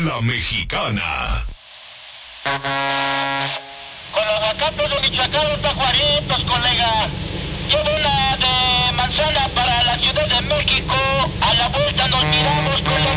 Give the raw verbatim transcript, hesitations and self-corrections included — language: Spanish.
La Mexicana. Con los acatos de Michoacán, los tajuaritos, colega. Llevo una de manzana para la Ciudad de México. A la vuelta nos miramos, colega.